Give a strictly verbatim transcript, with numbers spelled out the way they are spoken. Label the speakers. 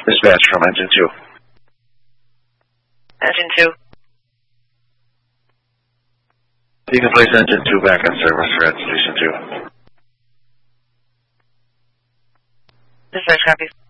Speaker 1: Dispatch from Engine two.
Speaker 2: Engine two.
Speaker 1: You can place Engine two back on service for at Station two.
Speaker 2: Dispatch, copy.